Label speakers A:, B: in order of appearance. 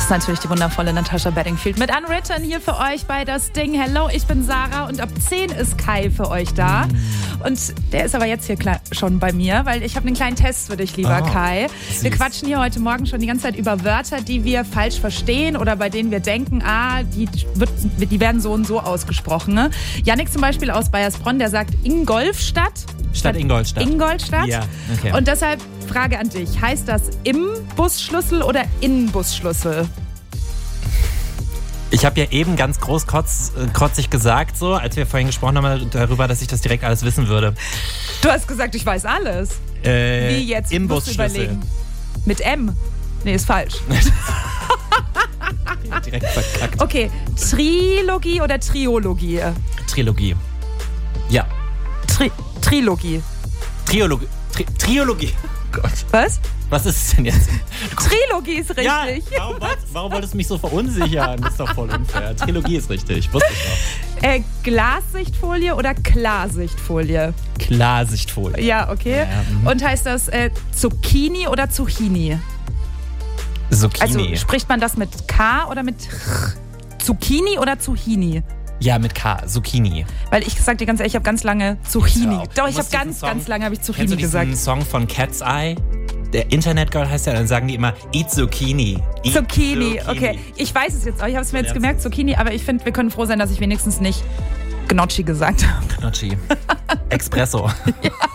A: ist natürlich die wundervolle Natasha Bedingfield mit Unwritten hier für euch bei Das Ding. Hello, ich bin Sarah und ab 10 ist Kai für euch da. Und der ist aber jetzt hier schon bei mir, weil ich habe einen kleinen Test für dich, lieber Kai.
B: Süß.
A: Wir quatschen hier heute Morgen schon die ganze Zeit über Wörter, die wir falsch verstehen oder bei denen wir denken, die werden so und so ausgesprochen. Ne? Yannick zum Beispiel aus Bayersbronn, der sagt Ingolstadt.
B: Statt Ingolstadt.
A: Ingolstadt.
B: Ja, okay.
A: Und deshalb Frage an dich. Heißt das im Busschlüssel oder in Busschlüssel?
B: Ich habe ja eben ganz großkotzig gesagt, so, als wir vorhin gesprochen haben darüber, dass ich das direkt alles wissen würde.
A: Du hast gesagt, ich weiß alles. Wie jetzt?
B: Im
A: Musst du
B: Busschlüssel.
A: überlegen. Mit M? Nee, ist falsch.
B: Direkt verkackt.
A: Okay, Trilogie oder Triologie?
B: Trilogie. Ja.
A: Trilogie.
B: Triologie. Oh Gott. Was ist es denn jetzt?
A: Trilogie ist richtig.
B: Ja, warum wolltest du mich so verunsichern? Das ist doch voll unfair. Trilogie ist richtig, wusste ich doch.
A: Glassichtfolie oder Klarsichtfolie?
B: Klarsichtfolie.
A: Ja, okay.
B: Ja,
A: Und heißt das Zucchini oder Zucchini?
B: Zucchini.
A: Also spricht man das mit K oder mit R? Zucchini oder Zucchini?
B: Ja, mit K. Zucchini.
A: Weil ich sag dir ganz ehrlich, ich habe ganz lange Zucchini.
B: Jetzt
A: Doch, ich habe ganz lange habe ich Zucchini
B: Kennst du diesen
A: gesagt.
B: Song von Cat's Eye? Der Internet Girl heißt ja, dann sagen die immer Eat Zucchini. Eat
A: Zucchini, okay. Ich weiß es jetzt auch, ich habe es mir jetzt gemerkt, Zucchini, aber ich finde, wir können froh sein, dass ich wenigstens nicht Gnocchi gesagt habe.
B: Gnocchi. Espresso.
A: Ja.